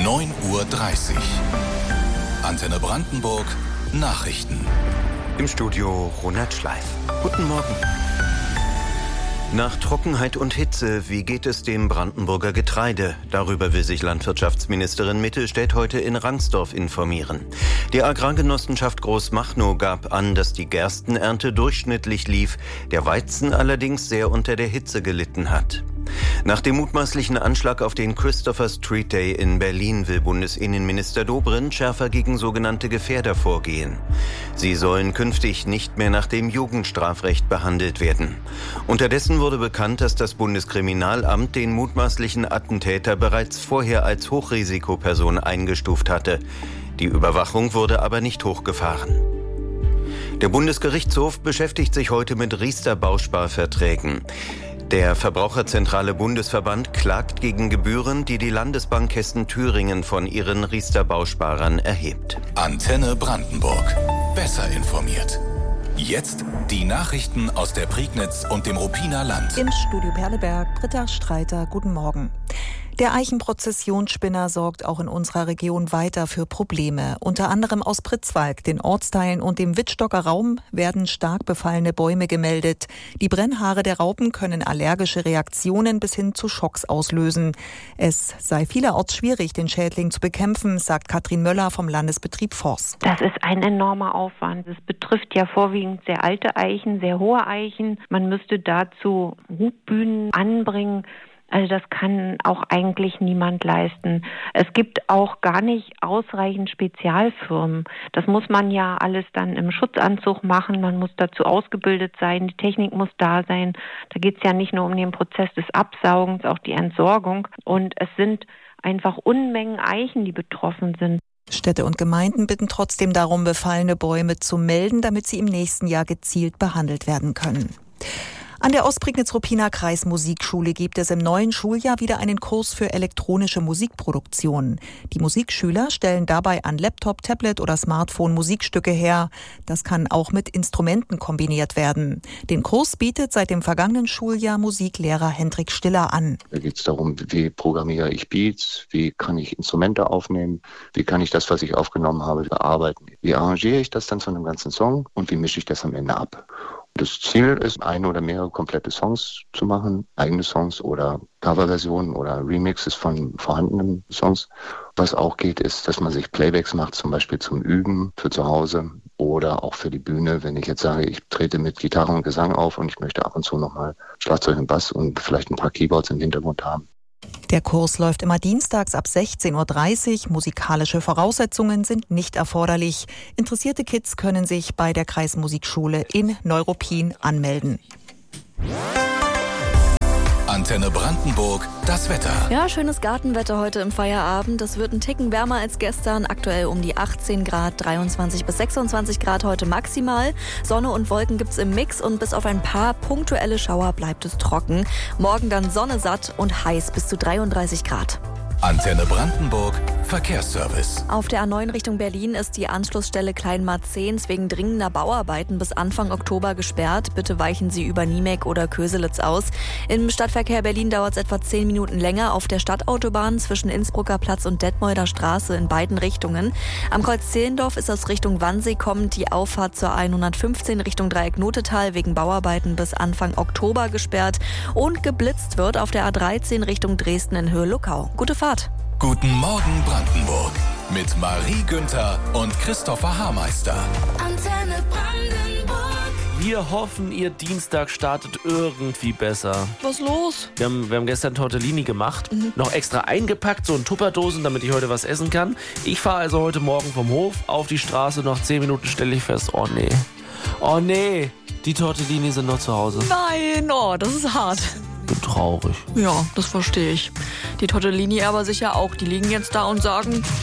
9:30 Uhr. Antenne Brandenburg Nachrichten. Im Studio Ronald Schleif. Guten Morgen. Nach Trockenheit und Hitze, wie geht es dem Brandenburger Getreide? Darüber will sich Landwirtschaftsministerin Mittelstädt heute in Rangsdorf informieren. Die Agrargenossenschaft Großmachnow gab an, dass die Gerstenernte durchschnittlich lief, der Weizen allerdings sehr unter der Hitze gelitten hat. Nach dem mutmaßlichen Anschlag auf den Christopher Street Day in Berlin will Bundesinnenminister Dobrindt schärfer gegen sogenannte Gefährder vorgehen. Sie sollen künftig nicht mehr nach dem Jugendstrafrecht behandelt werden. Unterdessen wurde bekannt, dass das Bundeskriminalamt den mutmaßlichen Attentäter bereits vorher als Hochrisikoperson eingestuft hatte. Die Überwachung wurde aber nicht hochgefahren. Der Bundesgerichtshof beschäftigt sich heute mit Riester-Bausparverträgen. Der Verbraucherzentrale Bundesverband klagt gegen Gebühren, die die Landesbank Hessen-Thüringen von ihren Riester-Bausparern erhebt. Antenne Brandenburg. Besser informiert. Jetzt die Nachrichten aus der Prignitz und dem Ruppiner Land. Im Studio Perleberg, Britta Streiter, guten Morgen. Der Eichenprozessionsspinner sorgt auch in unserer Region weiter für Probleme. Unter anderem aus Pritzwalk, den Ortsteilen und dem Wittstocker Raum werden stark befallene Bäume gemeldet. Die Brennhaare der Raupen können allergische Reaktionen bis hin zu Schocks auslösen. Es sei vielerorts schwierig, den Schädling zu bekämpfen, sagt Katrin Möller vom Landesbetrieb Forst. Das ist ein enormer Aufwand. Es betrifft ja vorwiegend sehr alte Eichen, sehr hohe Eichen. Man müsste dazu Hubbühnen anbringen. Also das kann auch eigentlich niemand leisten. Es gibt auch gar nicht ausreichend Spezialfirmen. Das muss man ja alles dann im Schutzanzug machen. Man muss dazu ausgebildet sein. Die Technik muss da sein. Da geht es ja nicht nur um den Prozess des Absaugens, auch die Entsorgung. Und es sind einfach Unmengen Eichen, die betroffen sind. Städte und Gemeinden bitten trotzdem darum, befallene Bäume zu melden, damit sie im nächsten Jahr gezielt behandelt werden können. An der Ostprignitz-Ruppiner Kreismusikschule gibt es im neuen Schuljahr wieder einen Kurs für elektronische Musikproduktion. Die Musikschüler stellen dabei an Laptop, Tablet oder Smartphone Musikstücke her. Das kann auch mit Instrumenten kombiniert werden. Den Kurs bietet seit dem vergangenen Schuljahr Musiklehrer Hendrik Stiller an. Da geht es darum, wie programmiere ich Beats, wie kann ich Instrumente aufnehmen, wie kann ich das, was ich aufgenommen habe, bearbeiten. Wie arrangiere ich das dann zu einem ganzen Song und wie mische ich das am Ende ab. Das Ziel ist, ein oder mehrere komplette Songs zu machen, eigene Songs oder Coverversionen oder Remixes von vorhandenen Songs. Was auch geht, ist, dass man sich Playbacks macht, zum Beispiel zum Üben für zu Hause oder auch für die Bühne. Wenn ich jetzt sage, ich trete mit Gitarre und Gesang auf und ich möchte ab und zu nochmal Schlagzeug und Bass und vielleicht ein paar Keyboards im Hintergrund haben. Der Kurs läuft immer dienstags ab 16:30 Uhr. Musikalische Voraussetzungen sind nicht erforderlich. Interessierte Kids können sich bei der Kreismusikschule in Neuruppin anmelden. Antenne Brandenburg, das Wetter. Ja, schönes Gartenwetter heute im Feierabend. Es wird ein Ticken wärmer als gestern. Aktuell um die 18 Grad, 23 bis 26 Grad heute maximal. Sonne und Wolken gibt's im Mix und bis auf ein paar punktuelle Schauer bleibt es trocken. Morgen dann Sonne satt und heiß bis zu 33 Grad. Antenne Brandenburg, Verkehrsservice. Auf der A9 Richtung Berlin ist die Anschlussstelle Kleinmarzehns wegen dringender Bauarbeiten bis Anfang Oktober gesperrt. Bitte weichen Sie über Niemek oder Köselitz aus. Im Stadtverkehr Berlin dauert es etwa 10 Minuten länger auf der Stadtautobahn zwischen Innsbrucker Platz und Detmolder Straße in beiden Richtungen. Am Kreuz Zehlendorf ist aus Richtung Wannsee kommend die Auffahrt zur 115 Richtung Dreieck Notetal wegen Bauarbeiten bis Anfang Oktober gesperrt. Und geblitzt wird auf der A13 Richtung Dresden in Höhe-Luckau. Gute Fahrt. Guten Morgen Brandenburg mit Marie Günther und Christopher Haarmeister. Antenne Brandenburg. Wir hoffen, Ihr Dienstag startet irgendwie besser. Was los? Wir haben gestern Tortellini gemacht, noch extra eingepackt, so in Tupperdosen, damit ich heute was essen kann. Ich fahre also heute Morgen vom Hof auf die Straße, nach 10 Minuten stelle ich fest, oh nee, die Tortellini sind noch zu Hause. Nein, oh, das ist hart. Bin traurig. Ja, das verstehe ich. Die Tortellini aber sicher auch. Die liegen jetzt da und sagen...